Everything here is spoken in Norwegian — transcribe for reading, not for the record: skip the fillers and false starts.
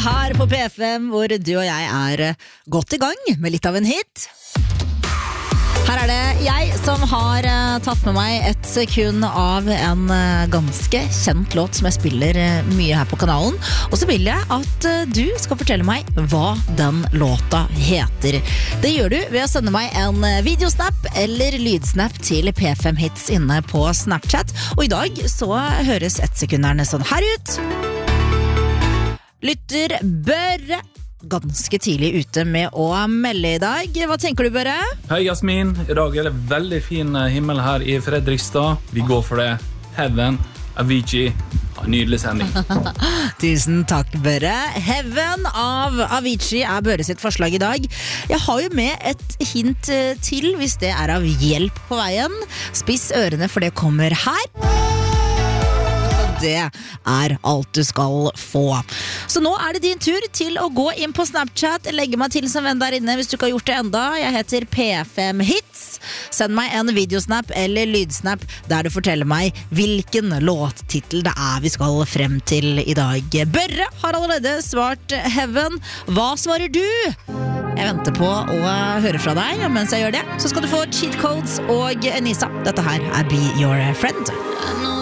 her på P5, hvor du og jeg er godt i gang med litt av en hit. Her er det jeg som har tatt med meg et sekund av en ganske kjent låt som jeg spiller mye her på kanalen. Og så vil jeg at du skal fortelle meg hva den låta heter. Det gjør du ved å sende meg en videosnap eller lydsnap til P5 Hits inne på Snapchat. Og i dag så høres ettsekunderne sånn her ut. Lytter Børre ganske tidlig ute med å melde i dag. Hva tenker du, Børre? Hei, Jasmin. I dag er det veldig fin himmel her i Fredrikstad. Vi går for det. Heaven, Avicii. Nydelig sending. Tusen takk, Børre. Heaven av Avicii er Børre sitt forslag i dag. Jeg har jo med et hint til, hvis det er av hjelp på veien. Spiss ørene, for det kommer her. Det er alt du skal få. Så nå er det din tur til å gå inn på Snapchat. Legge meg til som venn der inne hvis du ikke har gjort det enda. Jeg heter P5 Hits. Send meg en videosnap eller lydsnap der du forteller meg hvilken låttitel det er vi skal frem til i dag. Børre har allerede svart Heaven. Hva svarer du? Jeg venter på å høre fra deg. Mens jeg gjør det, så skal du få Cheat Codes og Enisa. Dette her er Be Your Friend.